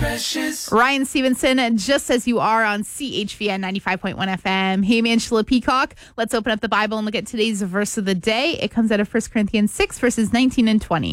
Ryan Stevenson, Just As You Are on CHVN 95.1 FM. Hey, I'm Angela Peacock. Let's open up the Bible and look at today's verse of the day. It comes out of 1 Corinthians 6, verses 19 and 20.